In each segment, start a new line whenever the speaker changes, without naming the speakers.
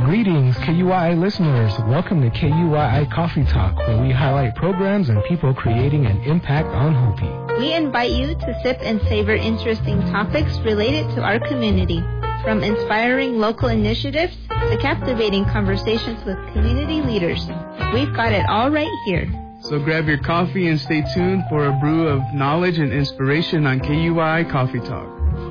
Greetings, KUII listeners. Welcome to KUII Coffee Talk, where we highlight programs and people creating an impact on Hopi.
We invite you to sip and savor interesting topics related to our community, from inspiring local initiatives to captivating conversations with community leaders. We've got it all right here.
So grab your coffee and stay tuned for a brew of knowledge and inspiration on KUII Coffee Talk.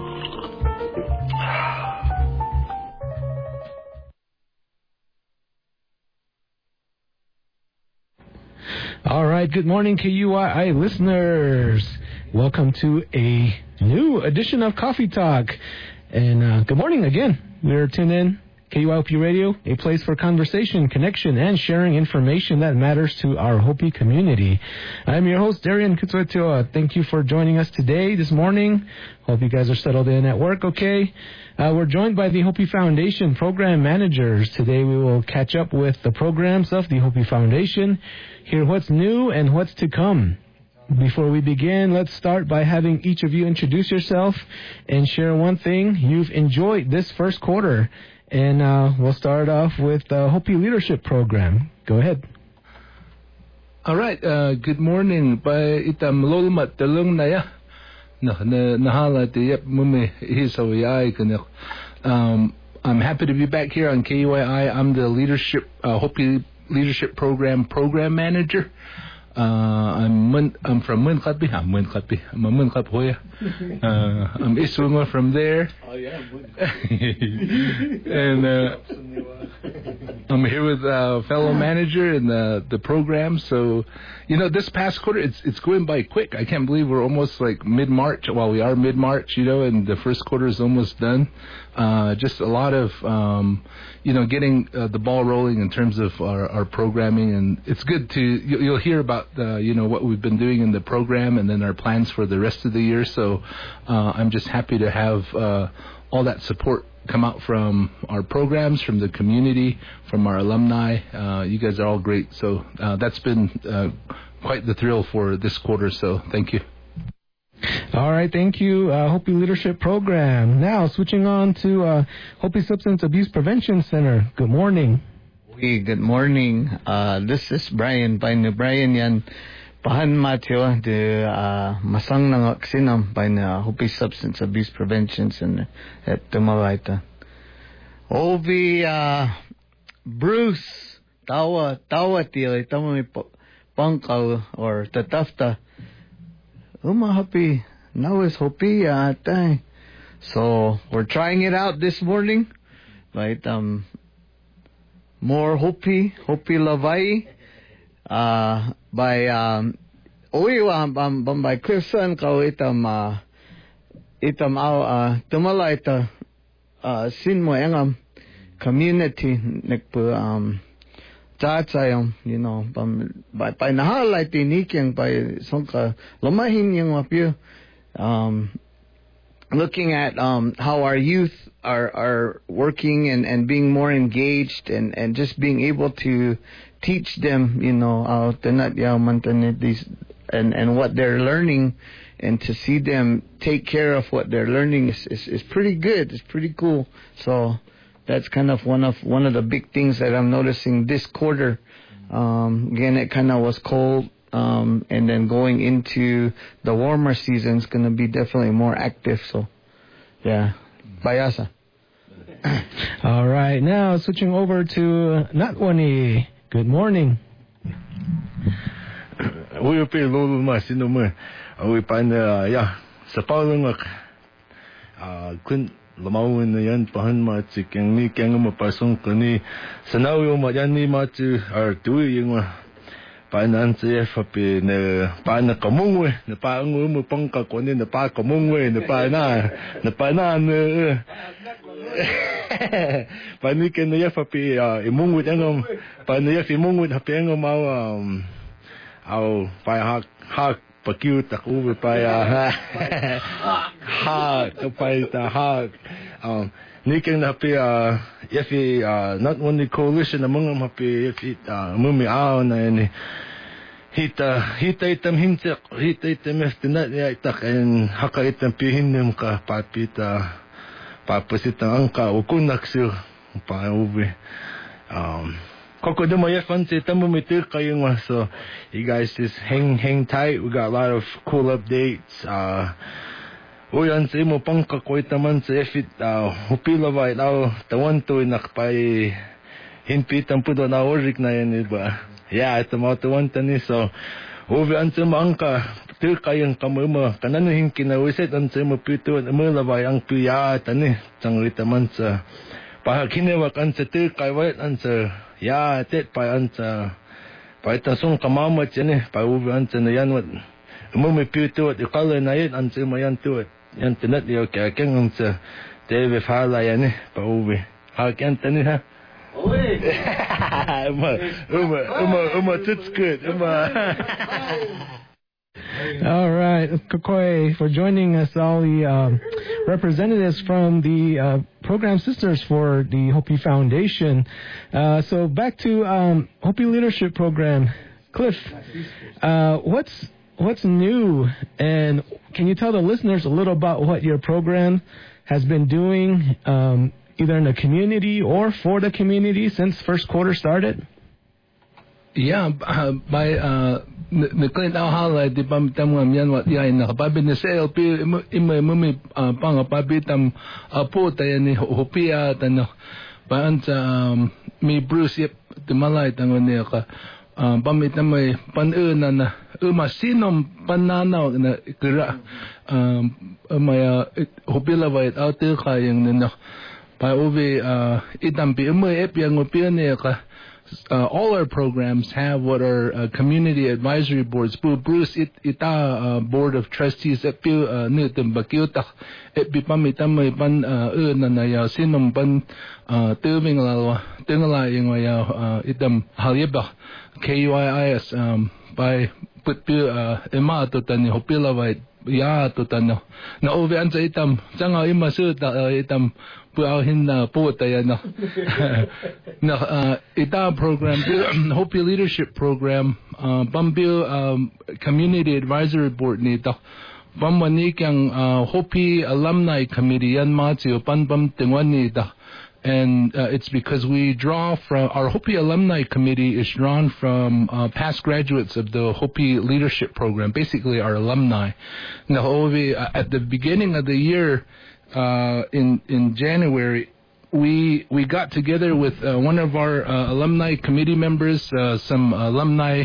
All right, good morning, KUII listeners. Welcome to a new edition of Coffee Talk. And good morning again. We're tuned in, KUIOP Radio, a place for conversation, connection, and sharing information that matters to our Hopi community. I'm your host, Darian Kutuatioa. Thank you for joining us today, this morning. Hope you guys are settled in at work okay. We're joined by the Hopi Foundation program managers. Today we will catch up with the programs of the Hopi Foundation, hear what's new and what's to come. Before we begin, let's start by having each of you introduce yourself and share one thing you've enjoyed this first quarter. And we'll start off with the Hopi Leadership Program. Go ahead.
All right. Good morning. By itam lolmat telung naya. Nahala de mumi hisawiyai kana. I'm happy to be back here on KUII. I'm the Hopi Leadership Program manager. I'm from Munkatbi. I'm a Munkatbi Hoya. I'm Iswunga from there. Oh yeah. And I'm here with a fellow manager in the program. So, this past quarter it's going by quick. I can't believe we're almost like mid-March. Well, we are mid-March, and the first quarter is almost done. Just a lot of getting the ball rolling in terms of our programming, and it's good to you'll hear about what we've been doing in the program and then our plans for the rest of the year. So I'm just happy to have all that support come out from our programs, from the community, from our alumni. You guys are all great. So that's been quite the thrill for this quarter. So thank you.
All right, thank you, Hopi Leadership Program. Now, switching on to Hopi Substance Abuse Prevention Center. Good morning.
Good morning. This is Brian. Brian yan. Pahan Mateo de masang nang aksinam by na Hopi Substance Abuse Prevention Center at Tumalaita. Ovi Bruce tawa tili tamami pangkaw or tatafta. Hopi now is Hopi atay. So we're trying it out this morning. Right, more Hopi Lavai by by Clifson kau itam Tumalaita sinmo engam community nekpo Tatsayong, by nahalay tinikyang by songka lumahin yung mapyo, looking at how our youth are working and being more engaged and just being able to teach them, and what they're learning, and to see them take care of what they're learning is pretty good. It's pretty cool. So that's kind of one of the big things that I'm noticing this quarter. Again, it kind of was cold, and then going into the warmer season is going to be definitely more active. So, yeah, Bayasa.
All right, now switching over to Natwani. Good morning.
We are paying low masinum. We find sa paulungak kun lamawin na yan pahan matsik yang ni kaya nga mapasong kani sanaw yung mayan ni matsu ar tuwi yung paanan siya papi na paan na kamungwe na paang mo pangkakwani na pa kamungwe na paanan panikin na ya papi imungwit ang panaya imungwit hapi ang mau au pa hak pakiut aku pa Niking happy if not only coalition among happy if mumi aon and hita itam hintek hita itam estinat ya itak and haka itam pihinim ka papita papasita angka ukunak siya pa uwi. Kokodo mo yakon si tamu mitir kayo nga, so you guys just hang tight. We got a lot of cool updates. Uyan sa imo pang kakoy taman sa efit hupila ba itaw tawan to nakpay hinpitan po do na orik na yan iba. Yeah, ito mo tawan tani so uyan sa mangka til kayang kamuma kananuhin kinawisit an sa imo pito mo labay ang piya tani sangrita man sa pahakinewak an sa til kaywat an sa ya tet pa an sa pa itasong kamamat yan pa uyan sa nayan wat mo may pito at ikala na yan an sa mayan to it yan tinat yo kaya keng sa David Hala yan pa uwi hakan tani ha uwi that's good
All right, Kokoy, for joining us, all the representatives from the program sisters for the Hopi Foundation. So back to Hopi Leadership Program. Cliff, what's new, and can you tell the listeners a little about what your program has been doing, either in the community or for the community since first quarter started?
Yeah, by Niklin Alhala, the Bamtam Yan, yeah, in the Babin the sale, Mummy Pangapabitam, Apota, and Hopia, and Bant, me Bruce, yep, the Malite, and Neka, Bamitam, Pan Umasinom, Banana, and Gira, my Hopila, white out there, and by Ovi, Itampi, Epiang, Opianeka. All our programs have what are community advisory boards. Bruce ita board of trustees at pi nitem bakiuta et bipamitam ban nanaya sinom ban tubing lalwa tingala ingaya itam halyeba KUIS by put pi ema to tani hopila vai ya to tano na ovi ansa itam sanga imasu itam puahin na puta yan na ita program Hopi Leadership Program Bambil Community Advisory Board nito Bamwanik ang Hopi Alumni Committee yan matio panbam tingwan nito. And it's because we draw from our Hopi Alumni Committee is drawn from past graduates of the Hopi Leadership Program, basically our alumni. Now, at the beginning of the year, in January, we got together with one of our alumni committee members, some alumni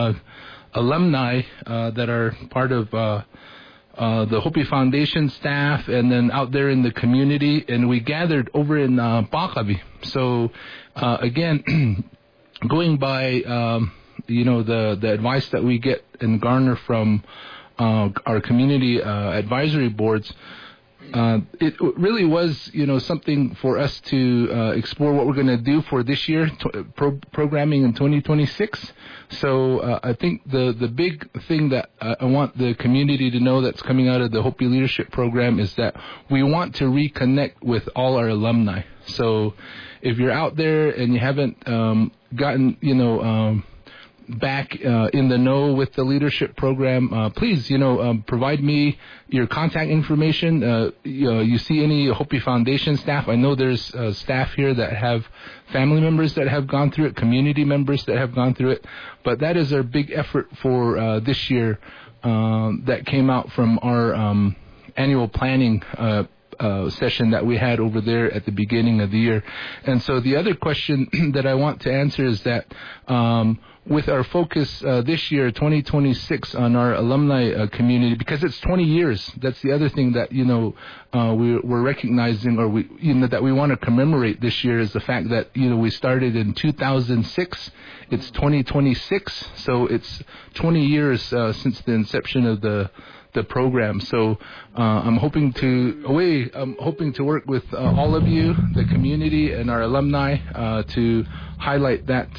that are part of the Hopi Foundation staff, and then out there in the community, and we gathered over in Bakabi. So again, going by the advice that we get and garner from our community advisory boards, it really was something for us to explore what we're going to do for this year, programming in 2026. So I think the big thing that I want the community to know that's coming out of the Hopi Leadership Program is that we want to reconnect with all our alumni. So if you're out there and you haven't gotten back in the know with the leadership program, please, provide me your contact information. You see any Hopi Foundation staff? I know there's staff here that have family members that have gone through it, community members that have gone through it. But that is our big effort for this year that came out from our annual planning session that we had over there at the beginning of the year. And so the other question that I want to answer is that with our focus this year, 2026, on our alumni community, because it's 20 years. That's the other thing that we're recognizing, or that we want to commemorate this year, is the fact that we started in 2006. It's 2026, so it's 20 years since the inception of the program. So I'm hoping to work with all of you, the community, and our alumni to highlight that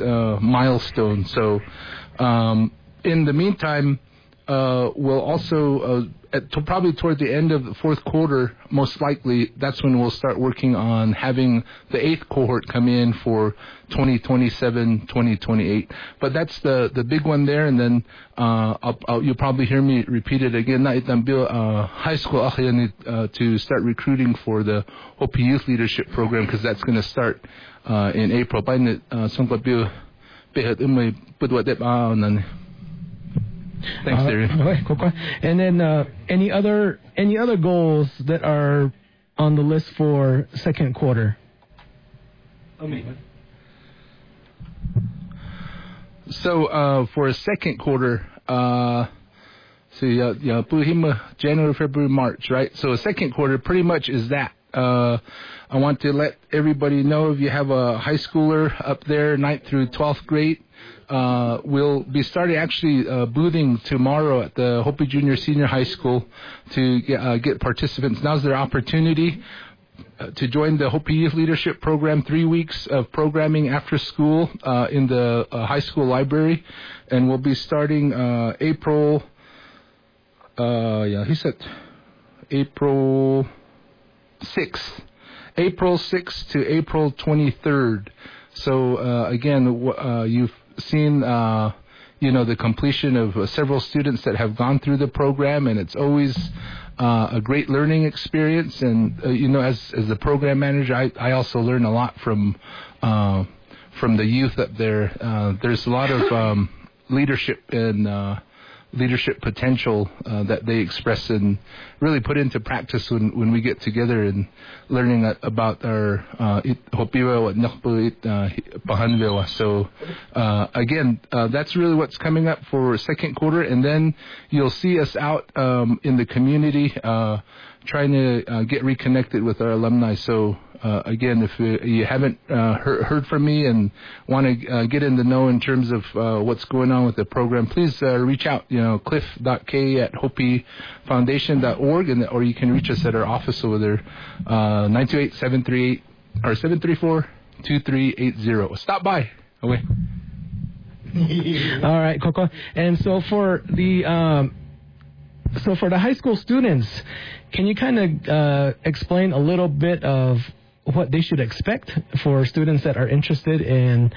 milestone. So in the meantime, we'll also, probably toward the end of the fourth quarter, most likely, that's when we'll start working on having the 8th cohort come in for 2027, 2028. But that's the big one there, and then you'll probably hear me repeat it again. High school to start recruiting for the Hopi Youth Leadership Program, because that's going to start in April. Thanks, Darren.
And then any other goals that are on the list for second quarter?
So for a second quarter, January, February, March, right? So a second quarter pretty much is that. I want to let everybody know, if you have a high schooler up there, 9th through 12th grade, we'll be starting actually boothing tomorrow at the Hopi Junior Senior High School to get participants. Now's their opportunity to join the Hopi Youth Leadership Program. 3 weeks of programming after school in the high school library, and we'll be starting April 6th to April 23rd. So again, you've seen the completion of several students that have gone through the program, and it's always a great learning experience. And as the program manager, I also learn a lot from the youth up there. There's a lot of leadership and leadership potential that they express and really put into practice when we get together and learning about our So again, that's really what's coming up for second quarter, and then you'll see us out in the community trying to get reconnected with our alumni. So again, if you haven't heard from me and want to get in the know in terms of what's going on with the program, please reach out, cliff.k@hopifoundation.org, or you can reach us at our office over there, 928-734-2380. Stop by. Okay.
All right, Coco. And so for the high school students, can you kind of explain a little bit of what they should expect for students that are interested in